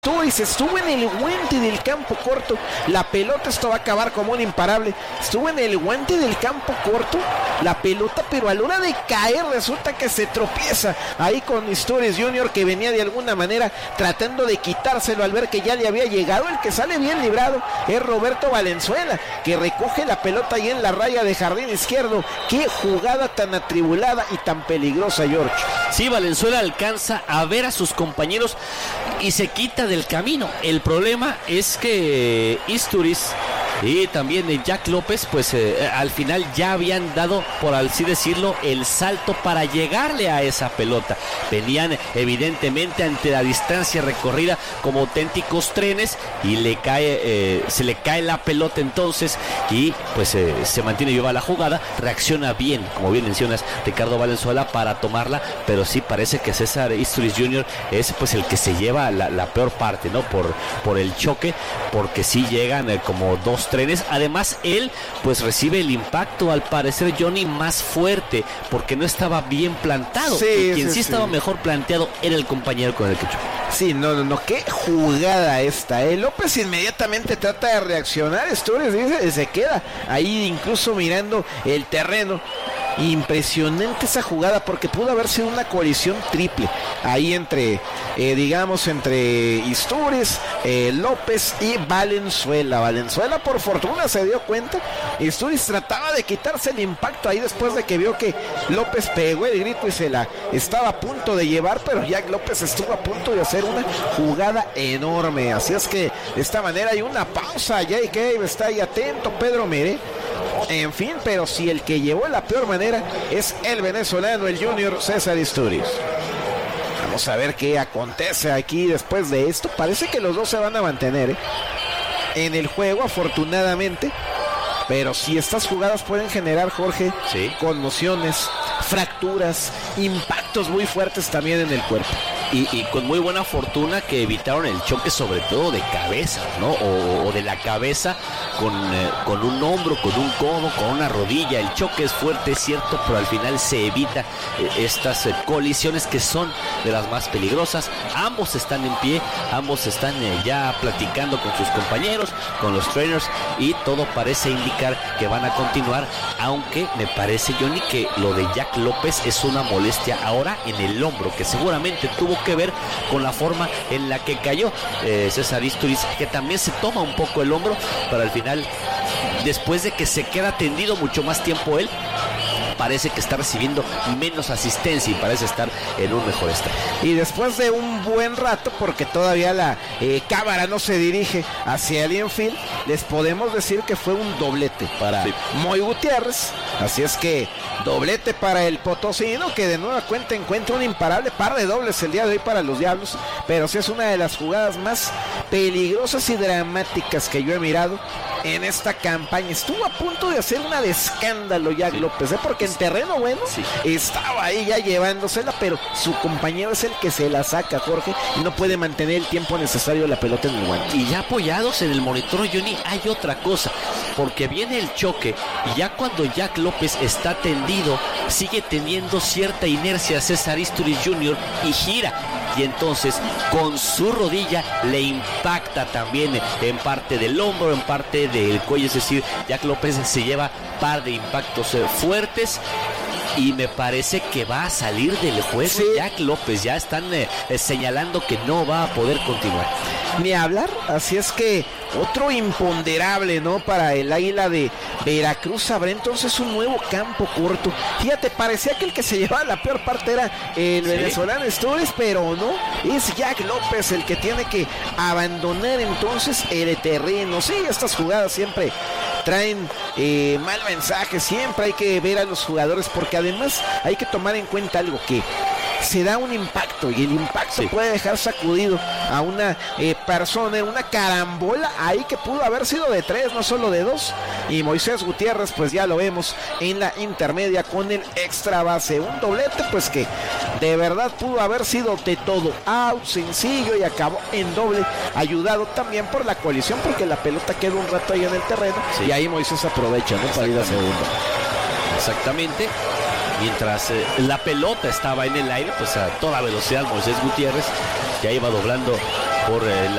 Isturiz estuvo en el guante del campo corto, la pelota, esto va a acabar como un imparable, estuvo en el guante del campo corto, la pelota, pero a la hora de caer resulta que se tropieza ahí con Isturiz Jr., que venía de alguna manera tratando de quitárselo al ver que ya le había llegado. El que sale bien librado es Roberto Valenzuela, que recoge la pelota ahí en la raya de jardín izquierdo. Qué jugada tan atribulada y tan peligrosa, George. Sí, Valenzuela alcanza a ver a sus compañeros y se quita del camino. El problema es que Isturiz y también Jack López, pues al final ya habían dado, por así decirlo, el salto para llegarle a esa pelota. Venían evidentemente ante la distancia recorrida como auténticos trenes y se le cae la pelota entonces y pues se mantiene viva la jugada. Reacciona bien, como bien mencionas, Ricardo Valenzuela para tomarla, pero sí parece que César Isturiz Jr. es pues el que se lleva la peor parte, ¿no? Por el choque, porque sí llegan como dos trenes. Además él pues recibe el impacto, al parecer, Johnny, más fuerte, porque no estaba bien plantado. Sí, Quien sí estaba mejor planteado era el compañero con el que chocó. Sí, no, qué jugada esta, López inmediatamente trata de reaccionar, Isturiz dice, se queda ahí incluso mirando el terreno. Impresionante esa jugada, porque pudo haber sido una colisión triple ahí entre Isturiz, López y Valenzuela. Valenzuela por fortuna se dio cuenta. Isturiz trataba de quitarse el impacto ahí después de que vio que López pegó el grito y se la estaba a punto de llevar, pero Jack López estuvo a punto de hacer una jugada enorme. Así es que de esta manera hay una pausa. Jake Cave está ahí atento, Pedro Mere. En fin, pero si el que llevó la peor manera es el venezolano, el junior César Isturiz. Vamos a ver qué acontece aquí después de esto. Parece que los dos se van a mantener en el juego, afortunadamente. Pero si estas jugadas pueden generar, Jorge, conmociones, fracturas, impactos muy fuertes también en el cuerpo. Y con muy buena fortuna que evitaron el choque, sobre todo de cabeza, ¿no? O de la cabeza con un hombro, con un codo, con una rodilla. El choque es fuerte, es cierto, pero al final se evita estas colisiones que son de las más peligrosas. Ambos están en pie, ambos están ya platicando con sus compañeros, con los trainers, y todo parece indicar que van a continuar, aunque me parece, Johnny, que lo de Jack López es una molestia ahora en el hombro, que seguramente tuvo que ver con la forma en la que cayó César Isturiz, que también se toma un poco el hombro, pero al final, después de que se queda tendido mucho más tiempo él, parece que está recibiendo menos asistencia y parece estar en un mejor estado. Y después de un buen rato, porque todavía la cámara no se dirige hacia el infield, les podemos decir que fue un doblete para Moy Gutiérrez. Así es que doblete para el potosino, que de nueva cuenta encuentra un imparable par de dobles el día de hoy para los Diablos. Pero sí es una de las jugadas más peligrosas y dramáticas que yo he mirado en esta campaña. Estuvo a punto de hacer una de escándalo Jack López, porque en terreno bueno estaba ahí ya llevándosela, pero su compañero es el que se la saca, Jorge, y no puede mantener el tiempo necesario la pelota en el guante. Y ya apoyados en el monitor, Johnny, hay otra cosa, porque viene el choque y ya cuando Jack López está tendido, sigue teniendo cierta inercia César Isturiz Jr. y gira, y entonces con su rodilla le impacta también en parte del hombro, en parte del cuello. Es decir, Jack López se lleva par de impactos fuertes y me parece que va a salir del juego. Jack López, ya están señalando que no va a poder continuar. Ni hablar, así es que otro imponderable, ¿no? Para el Águila de Veracruz. Habrá entonces un nuevo campo corto. Fíjate, parecía que el que se llevaba la peor parte era el venezolano Isturiz, pero no, es Jack López el que tiene que abandonar entonces el terreno. Sí, estas jugadas siempre traen mal mensaje, siempre hay que ver a los jugadores, porque además hay que tomar en cuenta algo, que se da un impacto y el impacto puede dejar sacudido a una persona, una carambola ahí que pudo haber sido de 3, no solo de 2. Y Moisés Gutiérrez, pues ya lo vemos en la intermedia con el extra base, un doblete pues que de verdad pudo haber sido de todo, out, sencillo, y acabó en doble, ayudado también por la colisión, porque la pelota queda un rato ahí en el terreno y ahí Moisés aprovecha, ¿no? Para ir a segundo. Exactamente. Mientras la pelota estaba en el aire, pues a toda velocidad Moisés Gutiérrez ya iba doblando por la